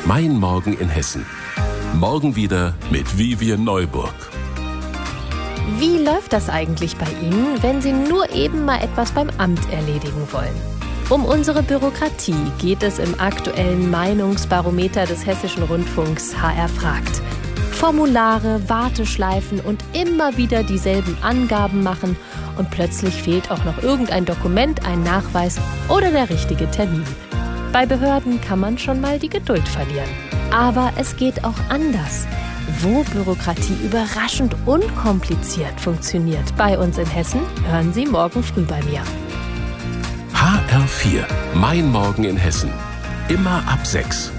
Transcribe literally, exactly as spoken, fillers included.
Mein Morgen in Hessen. Morgen wieder mit Vivian Neuburg. Wie läuft das eigentlich bei Ihnen, wenn Sie nur eben mal etwas beim Amt erledigen wollen? Um unsere Bürokratie geht es im aktuellen Meinungsbarometer des Hessischen Rundfunks H R fragt. Formulare, Warteschleifen und immer wieder dieselben Angaben machen und plötzlich fehlt auch noch irgendein Dokument, ein Nachweis oder der richtige Termin. Bei Behörden kann man schon mal die Geduld verlieren. Aber es geht auch anders. Wo Bürokratie überraschend unkompliziert funktioniert bei uns in Hessen, hören Sie morgen früh bei mir. H R vier. Mein Morgen in Hessen. Immer ab sechs.